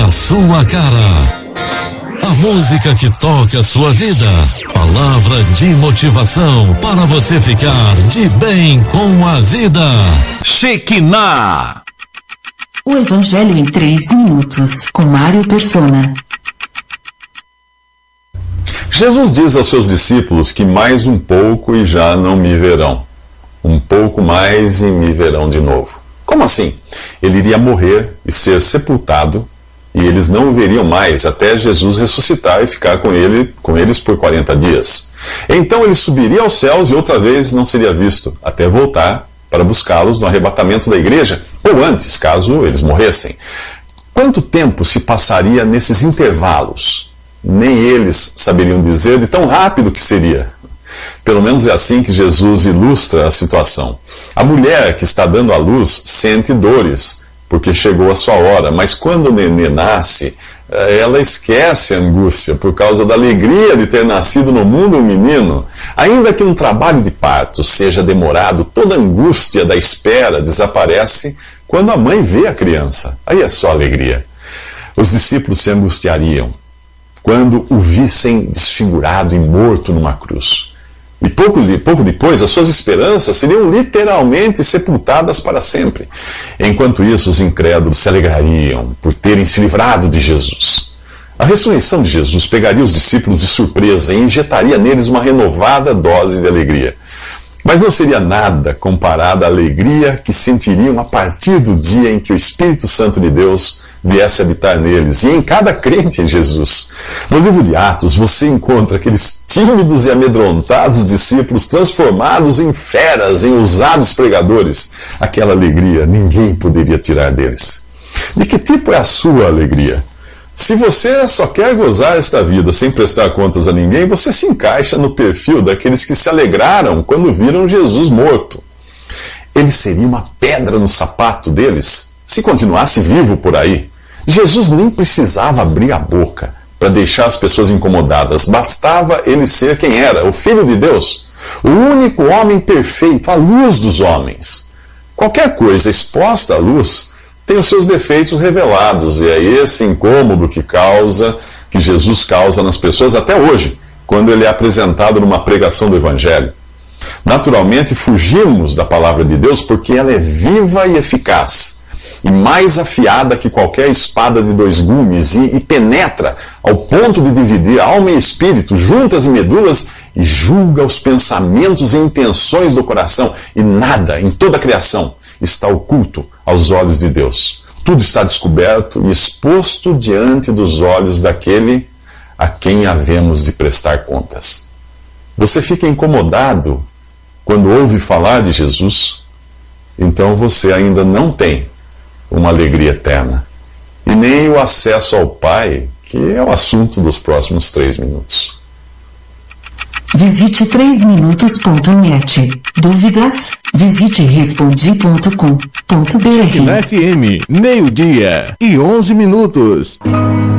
a sua cara. A música que toca a sua vida. Palavra de motivação para você ficar de bem com a vida. Shekinah. O Evangelho em 3 minutos, com Mário Persona. Jesus diz aos seus discípulos que mais um pouco e já não me verão. Um pouco mais e me verão de novo. Como assim? Ele iria morrer e ser sepultado, e eles não o veriam mais até Jesus ressuscitar e ficar com eles por 40 dias. Então ele subiria aos céus e outra vez não seria visto, até voltar para buscá-los no arrebatamento da igreja, ou antes, caso eles morressem. Quanto tempo se passaria nesses intervalos? Nem eles saberiam dizer de tão rápido que seria. Pelo menos é assim que Jesus ilustra a situação. A mulher que está dando à luz sente dores, porque chegou a sua hora, mas quando o nenê nasce, ela esquece a angústia por causa da alegria de ter nascido no mundo um menino. Ainda que um trabalho de parto seja demorado, toda a angústia da espera desaparece quando a mãe vê a criança. Aí é só alegria. Os discípulos se angustiariam quando o vissem desfigurado e morto numa cruz. E pouco depois, as suas esperanças seriam literalmente sepultadas para sempre. Enquanto isso, os incrédulos se alegrariam por terem se livrado de Jesus. A ressurreição de Jesus pegaria os discípulos de surpresa e injetaria neles uma renovada dose de alegria. Mas não seria nada comparado à alegria que sentiriam a partir do dia em que o Espírito Santo de Deus viesse habitar neles, e em cada crente em Jesus. No livro de Atos, você encontra aqueles tímidos e amedrontados discípulos transformados em feras, em ousados pregadores. Aquela alegria ninguém poderia tirar deles. De que tipo é a sua alegria? Se você só quer gozar esta vida sem prestar contas a ninguém, você se encaixa no perfil daqueles que se alegraram quando viram Jesus morto. Ele seria uma pedra no sapato deles se continuasse vivo por aí. Jesus nem precisava abrir a boca para deixar as pessoas incomodadas. Bastava ele ser quem era, o Filho de Deus, o único homem perfeito, a luz dos homens. Qualquer coisa exposta à luz tem os seus defeitos revelados, e é esse incômodo que Jesus causa nas pessoas até hoje, quando ele é apresentado numa pregação do Evangelho. Naturalmente, fugimos da palavra de Deus porque ela é viva e eficaz, e mais afiada que qualquer espada de 2 gumes, e penetra ao ponto de dividir alma e espírito, juntas e medulas, e julga os pensamentos e intenções do coração, e nada em toda a criação está oculto aos olhos de Deus. Tudo está descoberto e exposto diante dos olhos daquele a quem havemos de prestar contas. Você fica incomodado quando ouve falar de Jesus? Então você ainda não tem uma alegria eterna, e nem o acesso ao Pai, que é o assunto dos próximos 3 minutos. Visite 3minutos.net. Dúvidas? Visite respondi.com.br. Na FM, 12:11.